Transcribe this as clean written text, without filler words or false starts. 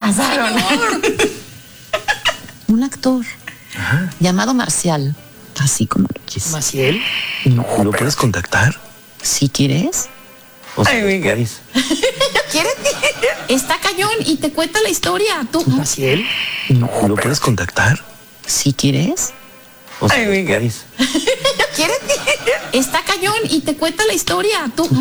pasaron. Un actor llamado Marcial, así como lo quieres. ¿Maciel? ¿Lo puedes contactar? Si quieres. O sea, Ay, venga. ¿quieres? ¿Quieres? Está cañón y te cuenta la historia. Tú. ¿Maciel? ¿Lo puedes contactar? Si quieres. O sea, Ay, venga. ¿quieres? ¿Quieres? Está cañón y te cuenta la historia. Tú.